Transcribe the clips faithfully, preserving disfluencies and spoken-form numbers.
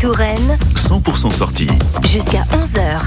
Touraine, cent pour cent sortie. Jusqu'à onze heures.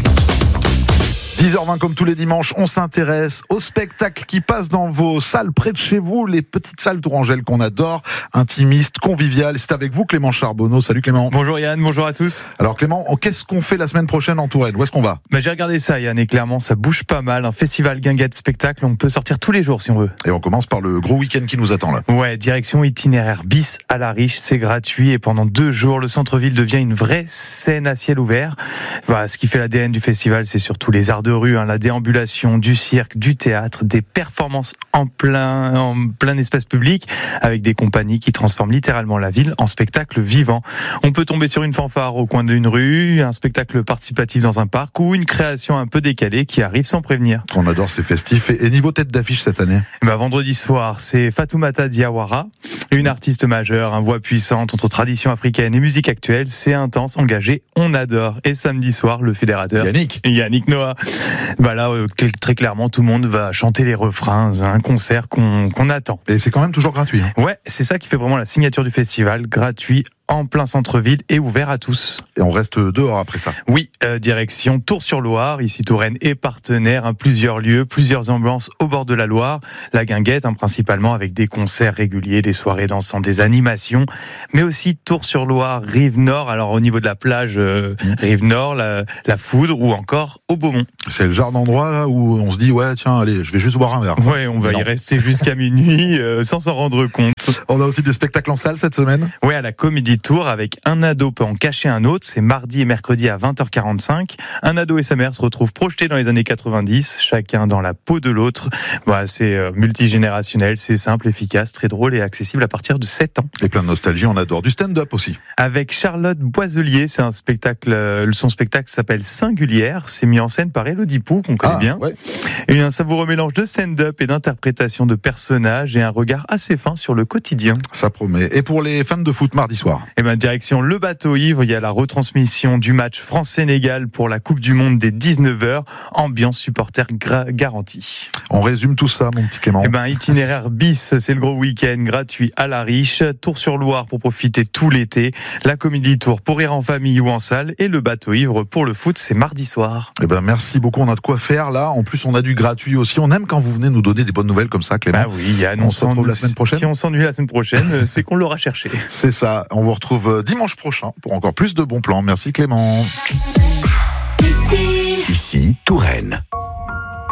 dix heures vingt comme tous les dimanches, on s'intéresse aux spectacles qui passent dans vos salles près de chez vous, les petites salles Tourangelle qu'on adore, intimistes, conviviales. C'est avec vous Clément Charbonneau. Salut Clément. Bonjour Yann, bonjour à tous. Alors Clément, qu'est-ce qu'on fait la semaine prochaine en Touraine ? Où est-ce qu'on va ? Bah, j'ai regardé ça Yann et clairement ça bouge pas mal. Un festival guinguette spectacle, on peut sortir tous les jours si on veut. Et on commence par le gros week-end qui nous attend là. Ouais, direction itinéraire bis à la Riche, c'est gratuit et pendant deux jours le centre-ville devient une vraie scène à ciel ouvert. Voilà, ce qui fait l'A D N du festival, c'est surtout les arts de rue, hein, la déambulation, du cirque, du théâtre, des performances en plein, en plein espace public avec des compagnies qui transforment littéralement la ville en spectacle vivant. On peut tomber sur une fanfare au coin d'une rue, un spectacle participatif dans un parc ou une création un peu décalée qui arrive sans prévenir. On adore ces festifs. Et niveau tête d'affiche cette année ? Bah, vendredi soir, c'est Fatoumata Diawara, une artiste majeure, une voix puissante entre tradition africaine et musique actuelle. C'est intense, engagé, on adore. Et samedi soir, le fédérateur Yannick Yannick Noah. Bah là, euh, très clairement, tout le monde va chanter les refrains, un concert qu'on, qu'on attend. Et c'est quand même toujours gratuit. Hein. Ouais, c'est ça qui fait vraiment la signature du festival, gratuit, en plein centre-ville et ouvert à tous. Et on reste dehors après ça. Oui, euh, direction Tours-sur-Loire, ici Touraine est partenaire, hein, plusieurs lieux, plusieurs ambiances au bord de la Loire, la guinguette, hein, principalement avec des concerts réguliers, des soirées dansant, des animations, mais aussi Tours-sur-Loire, Rive-Nord, alors au niveau de la plage, euh, mmh. Rive-Nord, la, la Foudre ou encore au Beaumont. C'est le genre d'endroit là où on se dit ouais tiens allez je vais juste boire un verre. Ouais, on va non. y rester jusqu'à minuit euh, sans s'en rendre compte. On a aussi des spectacles en salle cette semaine. Ouais, à la Comédie Tour avec Un ado peut en cacher un autre, c'est mardi et mercredi à vingt heures quarante-cinq. Un ado et sa mère se retrouvent projetés dans les années quatre-vingt-dix, chacun dans la peau de l'autre. Bah, c'est euh, multigénérationnel, c'est simple, efficace, très drôle et accessible à partir de sept ans. Et plein de nostalgie, on adore du stand-up aussi. Avec Charlotte Boiselier, c'est un spectacle, euh, son spectacle s'appelle Singulière, c'est mis en scène par Élodie Pou, qu'on connaît ah, bien. Ouais. Et un savoureux mélange de stand-up et d'interprétation de personnages et un regard assez fin sur le quotidien. Ça promet. Et pour les fans de foot mardi soir ? Eh ben, direction le bateau ivre, il y a la retransmission du match France-Sénégal pour la Coupe du Monde des dix-neuf heures, ambiance supporter gra- garantie. On résume tout ça, mon petit Clément. Eh ben, itinéraire bis, c'est le gros week-end gratuit à la Riche, Tours-sur-Loire pour profiter tout l'été, la Comédie Tour pour rire en famille ou en salle, et le bateau ivre pour le foot, c'est mardi soir. Eh ben, merci beaucoup, on a de quoi faire là. En plus, on a du gratuit aussi. On aime quand vous venez nous donner des bonnes nouvelles comme ça, Clément. Ah oui, Yann, on, on se retrouve la semaine prochaine. Si on s'ennuie la semaine prochaine, c'est qu'on l'aura cherché. C'est ça. On vous retrouve dimanche prochain pour encore plus de bons plans. Merci Clément. Ici, Ici, Touraine.